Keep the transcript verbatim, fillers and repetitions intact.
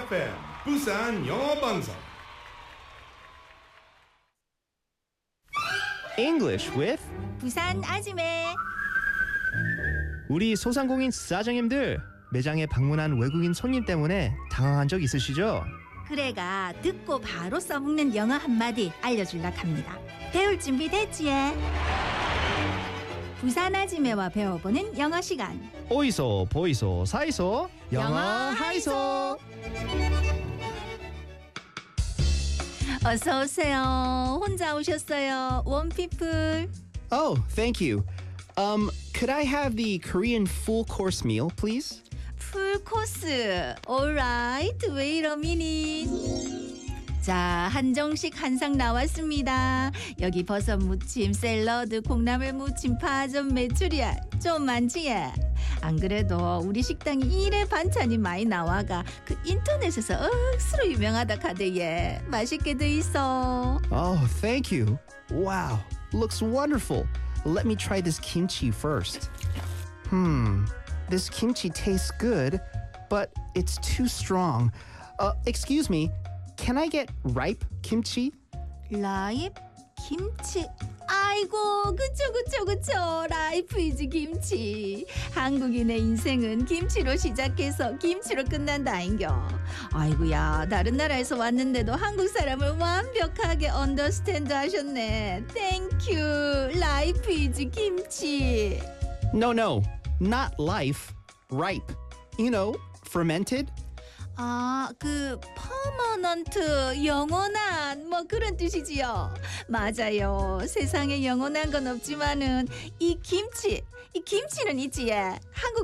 에프엠 부산 영어 방송. English with 부산 아지매. 우리 소상공인 사장님들 매장에 방문한 외국인 손님 때문에 당황한 적 있으시죠? 그래가 듣고 바로 써먹는 영어 한마디 알려줄라 합니다. 배울 준비 됐지? 부산 아지매와 배워보는 영어 시간. 오이소 보이소 사이소 영어 하이소. 어서 오세요. 혼자 오셨어요. 원피플. Oh, thank you. Um, could I have the Korean full course meal, please? 풀 코스. alright. Wait a minute. 자, 한정식 한상 나왔습니다. 여기 버섯 무침, 샐러드, 콩나물 무침, 파전, 메추리알 좀 많지? 안 그래도 우리 식당이 이래 반찬이 많이 나와가 그 인터넷에서 억수로 유명하다 카드예. 맛있게 돼 있어. Oh, thank you. Wow, looks wonderful. Let me try this kimchi first. Hmm, this kimchi tastes good, but it's too strong. Uh, excuse me, can I get ripe kimchi? 라이프 김치. 아이고 그쵸 그쵸 그쵸. 라이프 이즈 김치. 한국인의 인생은 김치로 시작해서 김치로 끝난다인겨. 아이고야, 다른 나라에서 왔는데도 한국 사람을 완벽하게 언더스탠드 하셨네. 땡큐. 라이프 이즈 김치. No, no, not life, ripe. You know, fermented. 아, 그 퍼머넌트, 영원한 뭐 그런 뜻이지요. 맞아요. 세상에 영원한 건 없지만은 이 김치, 이 김치는 있지. 한국